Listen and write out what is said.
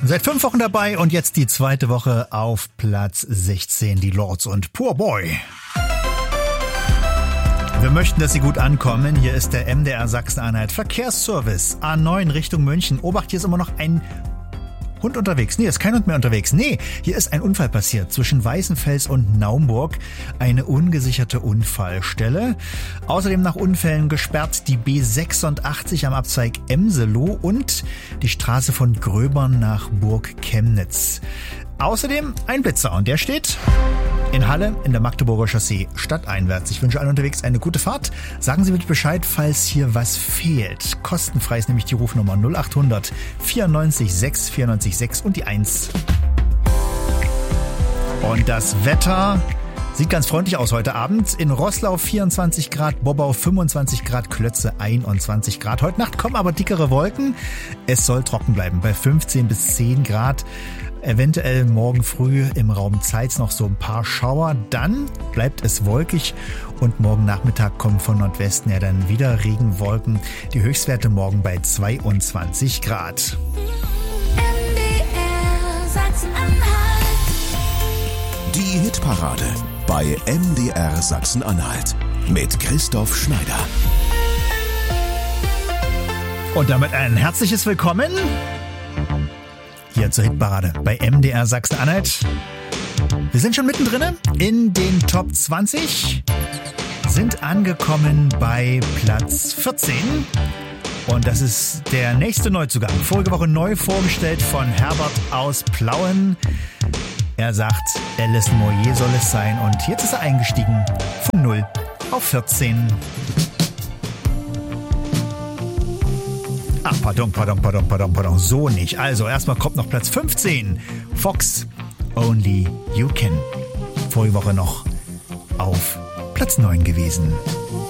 Seit 5 Wochen dabei und jetzt die zweite Woche auf Platz 16, die Lords und Poor Boy. Wir möchten, dass Sie gut ankommen. Hier ist der MDR Sachsen-Anhalt Verkehrsservice. A9 Richtung München. Obacht, hier ist immer noch ein Hund unterwegs. Nee, ist kein Hund mehr unterwegs. Nee, hier ist ein Unfall passiert zwischen Weißenfels und Naumburg. Eine ungesicherte Unfallstelle. Außerdem nach Unfällen gesperrt die B86 am Abzweig Emseloh und die Straße von Gröbern nach Burg Chemnitz. Außerdem ein Blitzer und der steht in Halle in der Magdeburger Chaussee stadteinwärts. Ich wünsche allen unterwegs eine gute Fahrt. Sagen Sie bitte Bescheid, falls hier was fehlt. Kostenfrei ist nämlich die Rufnummer 0800 94 6 94 6 und die 1. Und das Wetter sieht ganz freundlich aus heute Abend. In Roßlau 24 Grad, Bobbau 25 Grad, Klötze 21 Grad. Heute Nacht kommen aber dickere Wolken. Es soll trocken bleiben bei 15 bis 10 Grad. Eventuell morgen früh im Raum Zeitz noch so ein paar Schauer. Dann bleibt es wolkig und morgen Nachmittag kommen von Nordwesten ja dann wieder Regenwolken. Die Höchstwerte morgen bei 22 Grad. MDR Sachsen-Anhalt. Die Hitparade bei MDR Sachsen-Anhalt mit Christoph Schneider. Und damit ein herzliches Willkommen hier zur Hitparade bei MDR Sachsen-Anhalt. Wir sind schon mittendrin in den Top 20, sind angekommen bei Platz 14 und das ist der nächste Neuzugang. Vorige Woche neu vorgestellt von Herbert aus Plauen. Er sagt, Alice Moyer soll es sein und jetzt ist er eingestiegen von 0 auf 14. Ach, pardon, so nicht. Also, erstmal kommt noch Platz 15. Fox, Only You Can. Vorige Woche noch auf Platz 9 gewesen.